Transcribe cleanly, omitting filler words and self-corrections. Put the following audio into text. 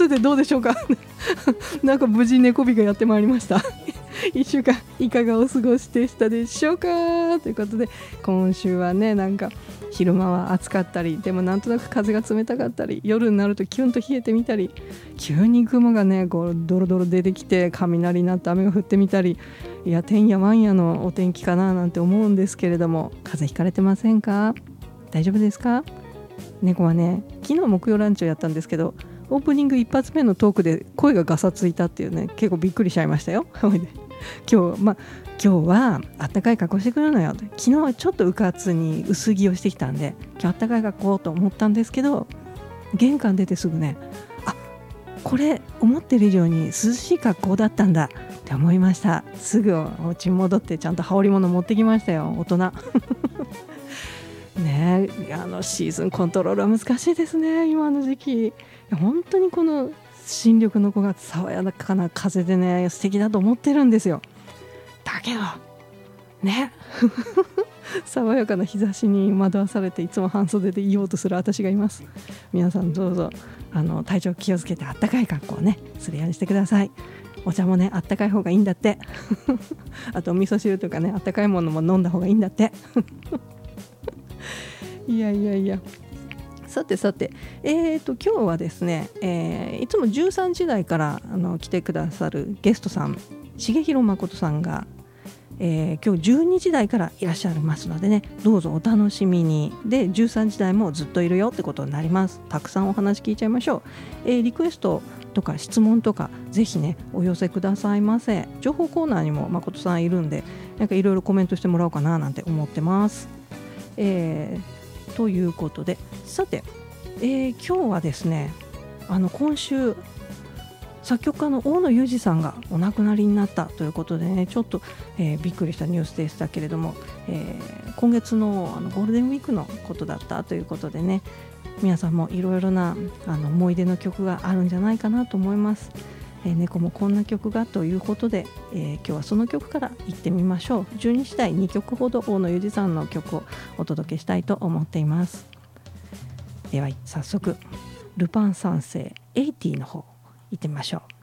ことでどうでしょうかなんか無事猫日がやってまいりました1週間いかがお過ごしでしたでしょうかということで、今週はねなんか昼間は暑かったり、でもなんとなく風が冷たかったり、夜になるとキュンと冷えてみたり、急に雲がねこうドロドロ出てきて雷になって雨が降ってみたり、いやてんやわんやのお天気かななんて思うんですけれども、風邪ひかれてませんか？大丈夫ですか？猫はね、昨日木曜ランチをやったんですけど、オープニング一発目のトークで声がガサついたっていうね、結構びっくりしちゃいましたよ今日はあったかい格好してくるのよ。昨日はちょっとうかつに薄着をしてきたんで、今日あったかい格好と思ったんですけど、玄関出てすぐね、あ、これ思ってる以上に涼しい格好だったんだって思いました。すぐお家に戻ってちゃんと羽織物持ってきましたよ、大人ねえ、シーズンコントロールは難しいですね、今の時期。本当にこの新緑の子が爽やかな風でね素敵だと思ってるんですよ。だけどね爽やかな日差しに惑わされていつも半袖でいようとする私がいます。皆さんどうぞ体調気をつけてあったかい格好をねするようにしてください。お茶もねあったかい方がいいんだってあとお味噌汁とかねあったかいものも飲んだ方がいいんだっていやさて今日はですね、いつも13時台から来てくださるゲストさん重弘誠さんが、今日12時台からいらっしゃいますのでね、どうぞお楽しみに。で13時台もずっといるよってことになります。たくさんお話聞いちゃいましょう。リクエストとか質問とかぜひねお寄せくださいませ。情報コーナーにも誠さんいるんで、なんかいろいろコメントしてもらおうかななんて思ってます。ということで、さて、今日はですね今週作曲家の大野裕二さんがお亡くなりになったということでね、ちょっと、びっくりしたニュースでしたけれども、今月のゴールデンウィークのことだったということでね、皆さんもいろいろな思い出の曲があるんじゃないかなと思います。猫もこんな曲がということで、今日はその曲から行ってみましょう。12時台2曲ほど大野裕二さんの曲をお届けしたいと思っています。では早速ルパン三世80の方行ってみましょう。